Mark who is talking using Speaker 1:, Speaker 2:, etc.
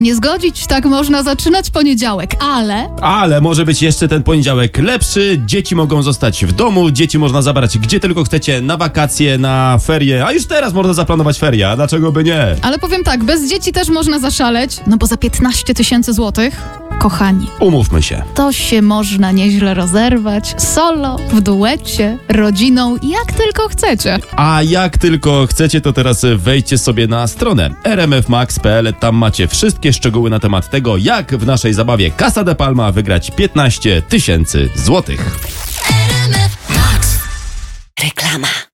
Speaker 1: nie zgodzić. Tak można zaczynać poniedziałek,
Speaker 2: Ale może być jeszcze ten poniedziałek lepszy. Dzieci mogą zostać w domu, dzieci można zabrać gdzie tylko chcecie, na wakacje, na ferie, a już teraz można zaplanować ferie, a dlaczego by nie?
Speaker 1: ale powiem tak, bez dzieci też można zaszaleć, no bo za 15 000 złotych, kochani,
Speaker 2: Umówmy się.
Speaker 1: to się można nieźle rozerwać, solo, w duecie, rodziną, jak tylko chcecie.
Speaker 2: A jak tylko chcecie, to teraz wejdźcie sobie na stronę rmfmax.pl. Tam macie wszystkie szczegóły na temat tego, jak w naszej zabawie Casa de Palma wygrać 15 000 złotych.
Speaker 3: Reklama.